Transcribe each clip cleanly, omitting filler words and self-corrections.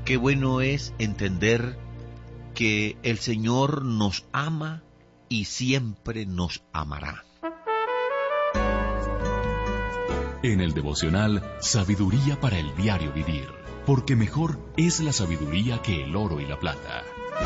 Qué bueno es entender que el Señor nos ama y siempre nos amará. En el devocional Sabiduría para el diario vivir, porque mejor es la sabiduría que el oro y la plata.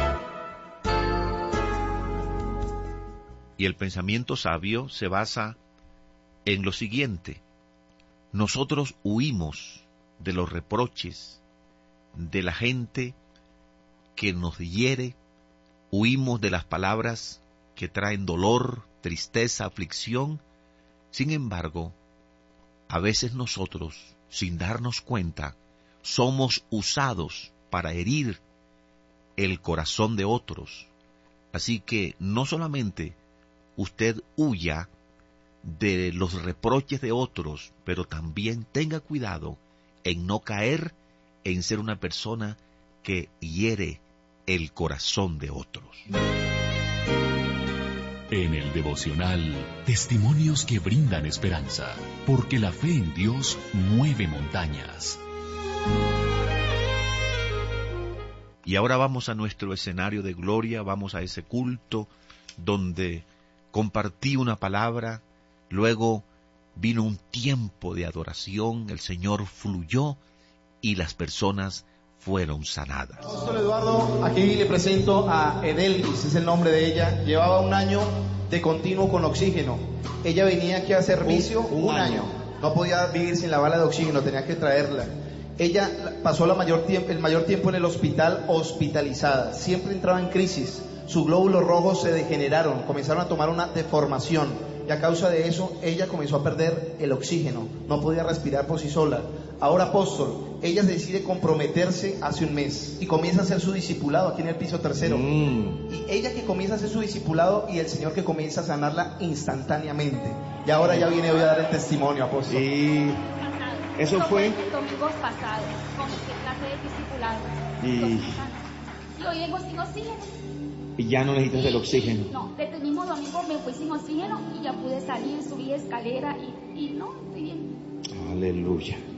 Y el pensamiento sabio se basa en lo siguiente: nosotros huimos de los reproches de la gente que nos hiere, huimos de las palabras que traen dolor, tristeza, aflicción. Sin embargo, a veces nosotros, sin darnos cuenta, somos usados para herir el corazón de otros. Así que no solamente usted huya de los reproches de otros, pero también tenga cuidado en no caer en ser una persona que hiere el corazón de otros. En el devocional, testimonios que brindan esperanza, porque la fe en Dios mueve montañas. Y ahora vamos a nuestro escenario de gloria, vamos a ese culto donde compartí una palabra, luego vino un tiempo de adoración, el Señor fluyó y las personas fueron sanadas. Apóstol Eduardo, aquí le presento a Edelvis, es el nombre de ella. Llevaba un año de continuo con oxígeno. Ella venía aquí a servicio un año. No podía vivir sin la bala de oxígeno, tenía que traerla. Ella pasó el mayor tiempo en el hospital hospitalizada. Siempre entraba en crisis. Sus glóbulos rojos se degeneraron, comenzaron a tomar una deformación. Y a causa de eso, ella comenzó a perder el oxígeno. No podía respirar por sí sola. Ahora, apóstol, ella decide comprometerse hace un mes y comienza a hacer su discipulado aquí en el piso tercero. Y ella que comienza a hacer su discipulado y el Señor que comienza a sanarla instantáneamente. Y ahora ya viene hoy a dar el testimonio, apóstol. Sí. Eso fue domingos pasados, comencé clase de discipulado. Y hoy vengo sin oxígeno. Y ya no necesitas el oxígeno. No, desde el mismo domingo me fui sin oxígeno y ya pude salir, subí escalera y no, estoy bien. Aleluya.